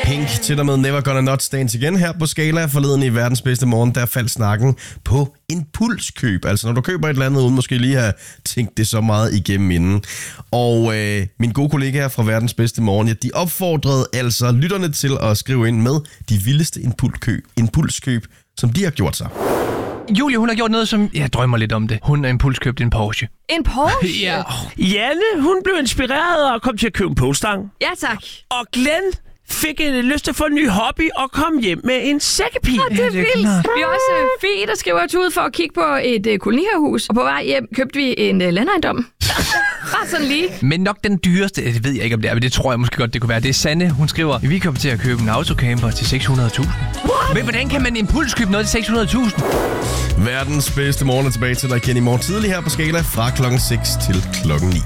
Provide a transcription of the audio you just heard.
Pink til og med Never Gonna Not Dance igen her på Skala. Forleden i verdens bedste morgen, der faldt snakken på impulskøb. Altså når du køber et eller andet, uden måske lige have tænkt det så meget igennem inden. Og mine gode kollegaer fra verdens bedste morgen, ja, de opfordrede altså lytterne til at skrive ind med de vildeste impulskøb, som de har gjort sig. Julie, hun har gjort noget, som jeg drømmer lidt om det. Hun har impulskøbt en Porsche. En Porsche? Ja. Janne, hun blev inspireret og kom til at købe en polestang. Ja, tak. Og Glenn fik en lyst til at få en ny hobby og kom hjem med en sækkepil. Det er vildt. Vi er også Fie, der skriver os ud for at kigge på et kolonihavehus. Og på vej hjem købte vi en landejendom. Bare sådan lige. Men nok den dyreste, det ved jeg ikke om det er, men det tror jeg måske godt, det kunne være. Det er Sanne, hun skriver, vi kommer til at købe en autocamper til 600.000. Men hvordan kan man impulskøbe noget til 600.000? Verdens bedste morgen er tilbage til dig igen i morgen tidlig her på Skala fra klokken 6 til klokken 9.